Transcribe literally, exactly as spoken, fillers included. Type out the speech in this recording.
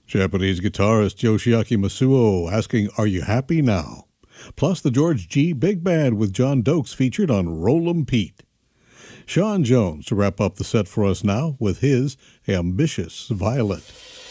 Japanese guitarist Yoshiaki Masuo asking, "Are you happy now?" Plus the George G. Big Band with John Dokes featured on Roll'em Pete. Sean Jones to wrap up the set for us now with his Ambitious Violet.